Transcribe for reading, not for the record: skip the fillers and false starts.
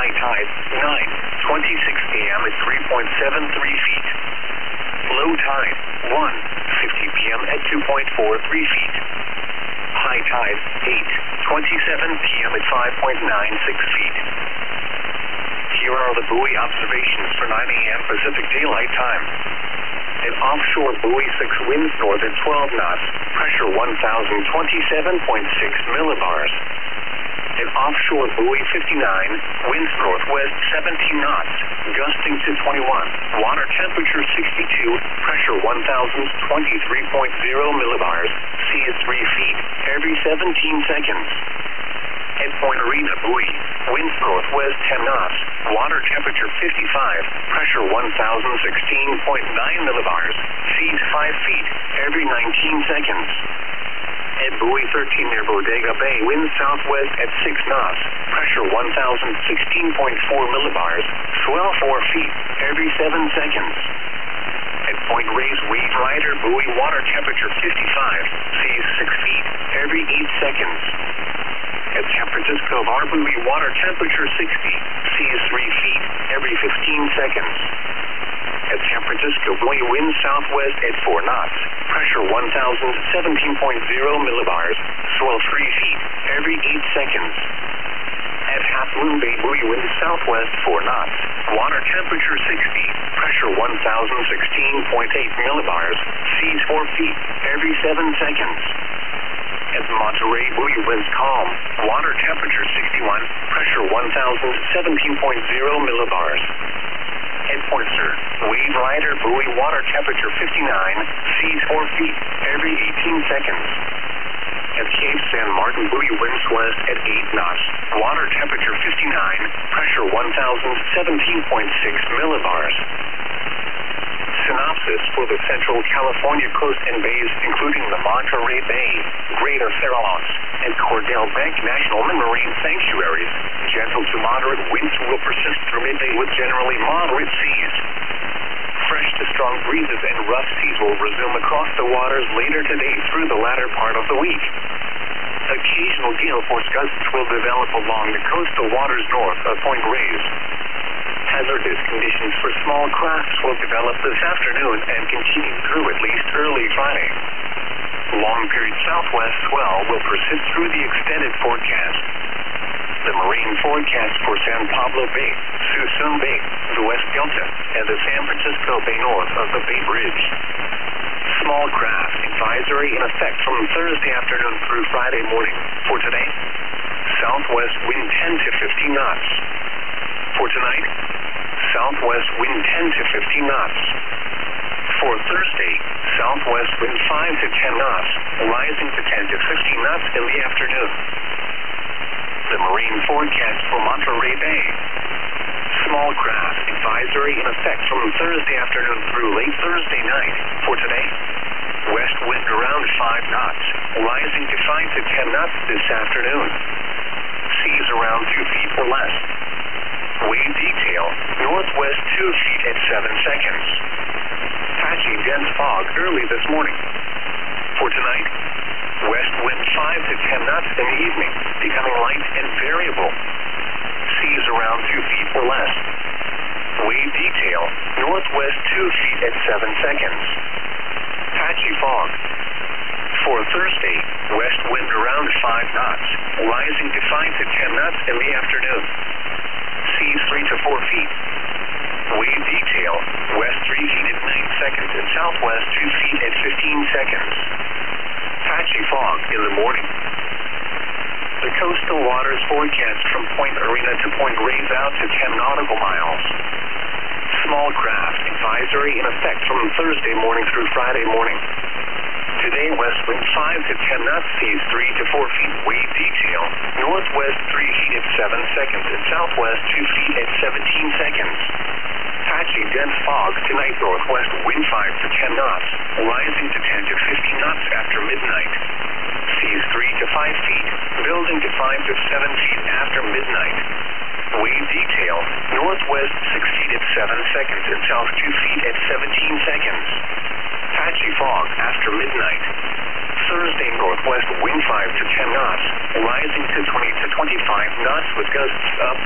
High tide, 9:26 a.m. at 3.73 feet. Low tide, 1:50 p.m. at 2.43 feet. High tide, 8:27 p.m. at 5.96 feet. Here are the buoy observations for 9 a.m. Pacific Daylight Time. An offshore buoy 6 winds north at 12 knots, pressure 1,027.6 millibars. An offshore buoy 59, winds northwest 17 knots, gusting to 21, water temperature 62, pressure 1,023.0 millibars, sea is 3 feet every 17 seconds. At Point Arena buoy, winds northwest 10 knots, water temperature 55, pressure 1,016.9 millibars, seas 5 feet every 19 seconds. At buoy 13 near Bodega Bay, winds southwest at 6 knots, pressure 1,016.4 millibars, swell 4 feet every 7 seconds. At Point Reyes Wave Rider buoy, water temperature 55, seas 6 feet every 8 seconds. At San Francisco Bar buoy, water temperature 60, seas 3 feet every 15 seconds. At San Francisco buoy, winds southwest at 4 knots, pressure 1,017.0 millibars, swell 3 feet every 8 seconds. At Half Moon Bay buoy, winds southwest 4 knots, water temperature 60, pressure 1,016.8 millibars, seas 4 feet every 7 seconds. At Monterey buoy, winds calm, water temperature 61, pressure 1,017.0 millibars. At Point Sur, Wave Rider buoy, water temperature 59, seas 4 feet every 18 seconds. At Cape San Martin buoy, winds west at 8 knots, water temperature 59, pressure 1,017.6 millibars. Synopsis for the Central California coast and bays, including the Monterey Bay, Greater Farallones, and Cordell Bank National Marine Sanctuaries. Gentle to moderate winds will persist through midday with generally moderate seas. Fresh to strong breezes and rough seas will resume across the waters later today through the latter part of the week. Occasional gale force gusts will develop along the coastal waters north of Point Reyes. Hazardous conditions for small crafts will develop this afternoon and continue through at least early Friday. Long-period southwest swell will persist through the extended forecast. The marine forecast for San Pablo Bay, Suisun Bay, the West Delta, and the San Francisco Bay north of the Bay Bridge. Small craft advisory in effect from Thursday afternoon through Friday morning. For today, southwest wind 10 to 15 knots. For tonight, southwest wind 10 to 15 knots. For Thursday, southwest wind 5 to 10 knots, rising to 10 to 15 knots in the afternoon. The marine forecast for Monterey Bay. Small craft advisory in effect from Thursday afternoon through late Thursday night. For today, west wind around 5 knots, rising to 5 to 10 knots this afternoon. Seas around 2 feet or less. Wave detail, northwest 2 feet at 7 seconds. Patchy dense fog early this morning. For tonight, west wind 5 to 10 knots in the evening, becoming light and variable. Seas around 2 feet or less. Wave detail, northwest 2 feet at 7 seconds. Patchy fog. For Thursday, west wind around 5 knots, rising to 5 to 10 knots in the afternoon. Seas 3 to 4 feet. Wave detail, west 3 feet at 9 seconds and southwest 2 feet at 15 seconds. Patchy fog in the morning. The coastal waters forecast from Point Arena to Point Reyes out to 10 nautical miles. Small craft advisory in effect from Thursday morning through Friday morning. Today, west wind 5 to 10 knots, seas 3 to 4 feet. Wave detail, northwest 3 feet at 7 seconds and southwest 2 feet at 17 seconds. Patchy dense fog tonight, northwest wind 5 to 10 knots, rising to 10 to 15 knots after midnight. Seas 3 to 5 feet, building to 5 to 7 feet after midnight. Wave detail, northwest 6 feet at 7 seconds and south 2 feet at 17 seconds. Patchy fog after midnight. Thursday, northwest wind 5 to 10 knots, rising to 20 to 25 knots with gusts up